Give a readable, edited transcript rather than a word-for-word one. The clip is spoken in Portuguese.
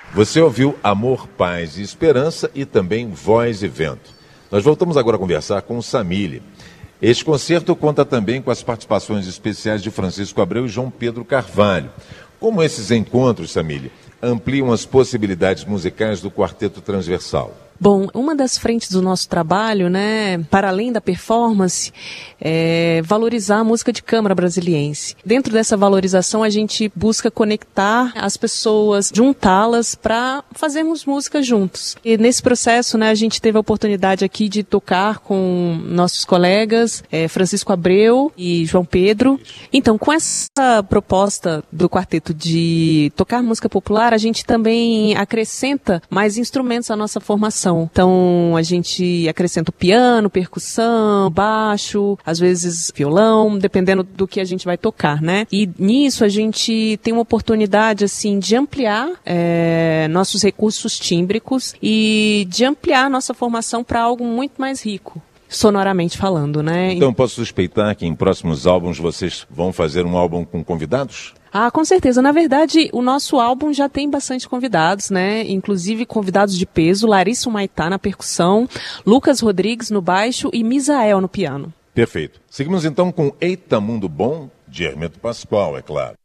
Você ouviu Amor, Paz e Esperança e também Voz e Vento. Nós voltamos agora a conversar com o Samile. Este concerto conta também com as participações especiais de Francisco Abreu e João Pedro Carvalho. Como esses encontros, Samile, ampliam as possibilidades musicais do quarteto transversal? Bom, uma das frentes do nosso trabalho, para além da performance, é valorizar a música de câmara brasiliense. Dentro dessa valorização, a gente busca conectar as pessoas, juntá-las para fazermos música juntos. E nesse processo, a gente teve a oportunidade aqui de tocar com nossos colegas, Francisco Abreu e João Pedro. Então, com essa proposta do quarteto de tocar música popular, a gente também acrescenta mais instrumentos à nossa formação. Então, a gente acrescenta o piano, percussão, baixo, às vezes violão, dependendo do que a gente vai tocar, E nisso a gente tem uma oportunidade, assim, de ampliar nossos recursos tímbricos e de ampliar nossa formação para algo muito mais rico, sonoramente falando, Então, posso suspeitar que em próximos álbuns vocês vão fazer um álbum com convidados? Ah, com certeza. Na verdade, o nosso álbum já tem bastante convidados, Inclusive convidados de peso, Larissa Humaitá na percussão, Lucas Rodrigues no baixo e Misael no piano. Perfeito. Seguimos então com Eita Mundo Bom, de Hermeto Pascoal, é claro.